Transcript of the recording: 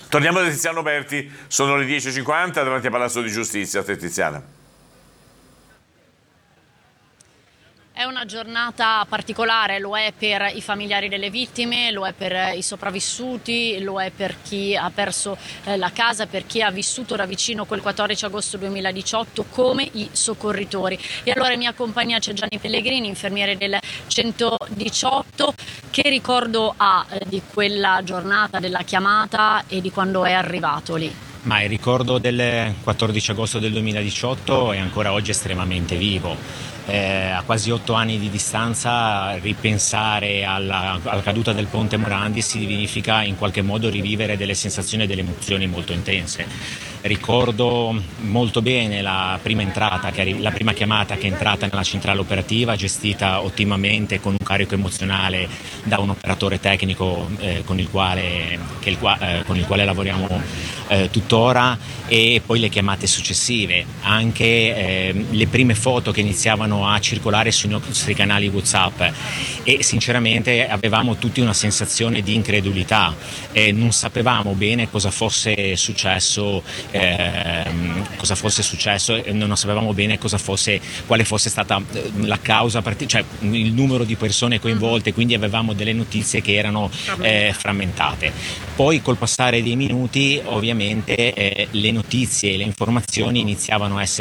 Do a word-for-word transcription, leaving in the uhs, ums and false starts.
Torniamo da Tiziano Berti, sono le dieci e cinquanta davanti a Palazzo di Giustizia. A te, Tiziana. È una giornata particolare, lo è per i familiari delle vittime, lo è per i sopravvissuti, lo è per chi ha perso eh, la casa, per chi ha vissuto da vicino quel quattordici agosto duemiladiciotto, come i soccorritori. E allora in mia compagnia c'è Gianni Pellegrini, infermiere del centodiciotto. Che ricordo ha eh, di quella giornata, della chiamata e di quando è arrivato lì? Ma il ricordo del quattordici agosto del duemiladiciotto è ancora oggi estremamente vivo. Eh, a quasi otto anni di distanza ripensare alla, alla caduta del ponte Morandi significa in qualche modo rivivere delle sensazioni e delle emozioni molto intense. Ricordo molto bene la prima entrata, che, la prima chiamata che è entrata nella centrale operativa, gestita ottimamente con un carico emozionale da un operatore tecnico eh, con, il quale, che il, eh, con il quale lavoriamo eh, tuttora, e poi le chiamate successive, anche eh, le prime foto che iniziavano a circolare sui nostri canali WhatsApp, e sinceramente avevamo tutti una sensazione di incredulità e non sapevamo bene cosa fosse successo, eh, cosa fosse successo e non sapevamo bene cosa fosse, quale fosse stata la causa, cioè il numero di persone coinvolte, quindi avevamo delle notizie che erano eh, frammentate. Poi col passare dei minuti ovviamente eh, le notizie e le informazioni iniziavano a essere